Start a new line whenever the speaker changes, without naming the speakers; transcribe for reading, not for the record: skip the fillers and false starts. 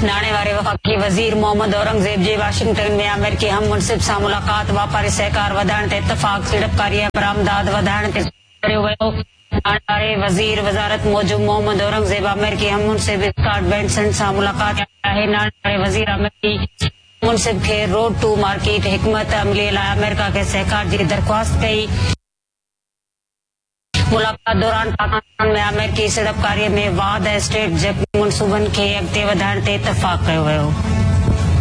नाणे वारे वफ़ाक़ी वज़ीर मोहम्मद औरंगज़ेब जी वाशिंगटन में अमेरिकी हम मुनसिब सां मुलाक़ात वापारी सहकार वधाइण ते इतफ़ाक़ सीड़पकारी ऐं बरामदात वधाइण ते कयो वियो। नाणे वारे वज़ीर वज़ारत मूजिब मोहम्मद औरंगज़ेब अमेरिकी हम मुनसिब स्कॉट बेंसन सां मुलाक़ात आहे। नाणे वारे वज़ीर अमेरिकी मुनसिब खे रोड टू मार्केट हिकमत अमलीअ लाइ अमेरिका खे सहकार जी दरख़्वास्त कई। मुलाक़ात दौरान पाकिस्तान में अमेरिकी सीड़पकारीअ में वाध ऐं स्टेट जेक मनसूबनि खे अॻिते वधाइण ते इतफ़ाक़ कयो वियो।